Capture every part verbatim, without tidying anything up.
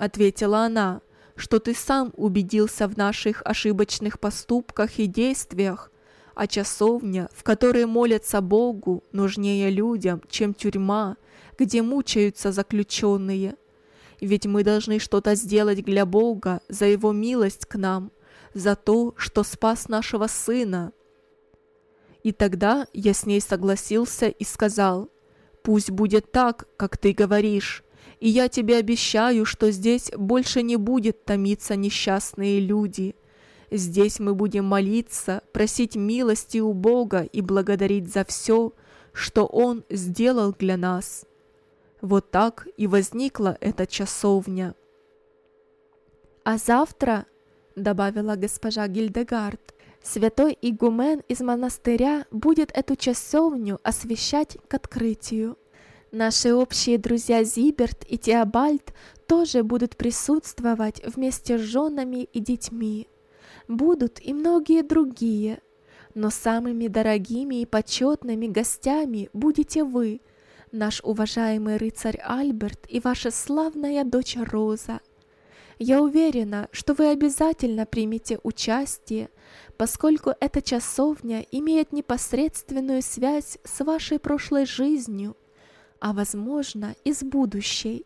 ответила она, — что ты сам убедился в наших ошибочных поступках и действиях, а часовня, в которой молятся Богу, нужнее людям, чем тюрьма, где мучаются заключенные. Ведь мы должны что-то сделать для Бога за Его милость к нам, за то, что спас нашего сына». И тогда я с ней согласился и сказал: «Пусть будет так, как ты говоришь, и я тебе обещаю, что здесь больше не будет томиться несчастные люди. Здесь мы будем молиться, просить милости у Бога и благодарить за все, что Он сделал для нас». Вот так и возникла эта часовня. «А завтра, — добавила госпожа Гильдегард, — святой игумен из монастыря будет эту часовню освящать к открытию. Наши общие друзья Зиберт и Теобальд тоже будут присутствовать вместе с женами и детьми. Будут и многие другие, но самыми дорогими и почетными гостями будете вы, наш уважаемый рыцарь Альберт и ваша славная дочь Роза. Я уверена, что вы обязательно примете участие, поскольку эта часовня имеет непосредственную связь с вашей прошлой жизнью, а, возможно, и с будущей».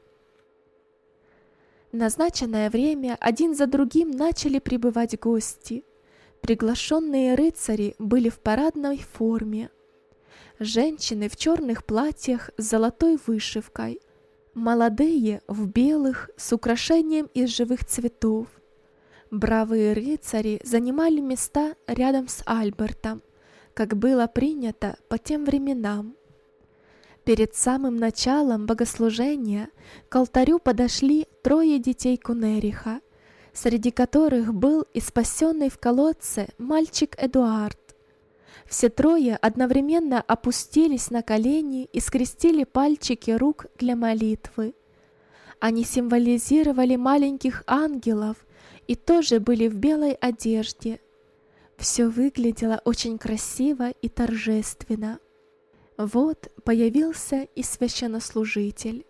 В назначенное время один за другим начали прибывать гости. Приглашенные рыцари были в парадной форме. Женщины в черных платьях с золотой вышивкой, молодые в белых с украшением из живых цветов. Бравые рыцари занимали места рядом с Альбертом, как было принято по тем временам. Перед самым началом богослужения к алтарю подошли трое детей Кунериха, среди которых был и спасенный в колодце мальчик Эдуард. Все трое одновременно опустились на колени и скрестили пальчики рук для молитвы. Они символизировали маленьких ангелов и тоже были в белой одежде. Все выглядело очень красиво и торжественно. Вот появился и священнослужитель.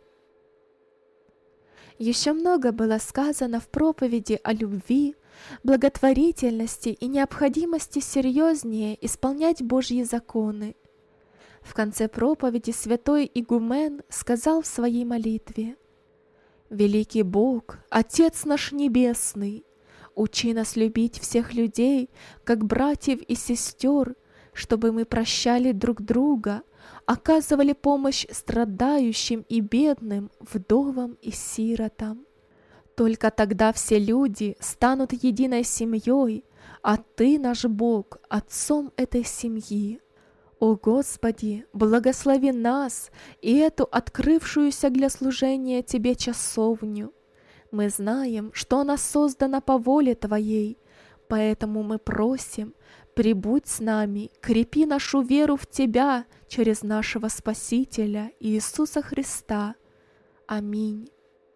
Еще много было сказано в проповеди о любви, благотворительности и необходимости серьезнее исполнять Божьи законы. В конце проповеди святой игумен сказал в своей молитве: «Великий Бог, Отец наш Небесный, учи нас любить всех людей, как братьев и сестер, чтобы мы прощали друг друга, оказывали помощь страдающим и бедным, вдовам и сиротам. Только тогда все люди станут единой семьей, а Ты, наш Бог, отцом этой семьи. О Господи, благослови нас и эту открывшуюся для служения Тебе часовню. Мы знаем, что она создана по воле Твоей, поэтому мы просим, прибудь с нами, крепи нашу веру в Тебя через нашего Спасителя Иисуса Христа. Аминь».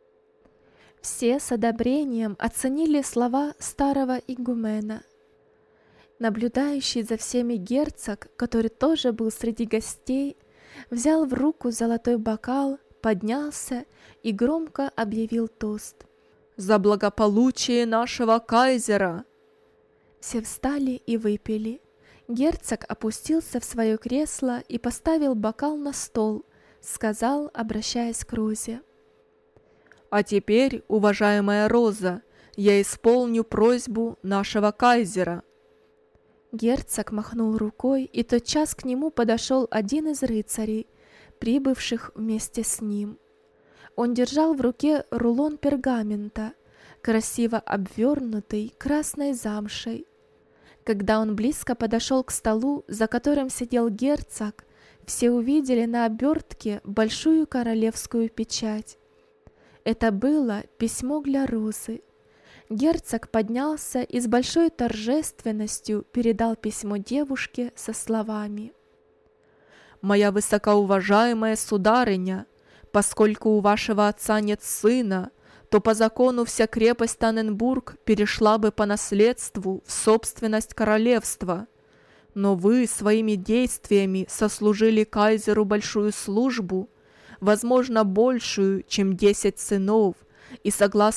Все с одобрением оценили слова старого игумена. Наблюдающий за всеми герцог, который тоже был среди гостей, взял в руку золотой бокал, поднялся и громко объявил тост: «За благополучие нашего кайзера!» Все встали и выпили. Герцог опустился в свое кресло и поставил бокал на стол, сказал, обращаясь к Розе: «А теперь, уважаемая Роза, я исполню просьбу нашего кайзера». Герцог махнул рукой, и тотчас к нему подошел один из рыцарей, прибывших вместе с ним. Он держал в руке рулон пергамента, красиво обвернутый красной замшей. Когда он близко подошел к столу, за которым сидел герцог, все увидели на обертке большую королевскую печать. Это было письмо для Розы. Герцог поднялся и с большой торжественностью передал письмо девушке со словами: «Моя высокоуважаемая сударыня, поскольку у вашего отца нет сына, то по закону вся крепость Танненбург перешла бы по наследству в собственность королевства. Но вы своими действиями сослужили кайзеру большую службу, возможно, большую, чем десять сынов, и согласно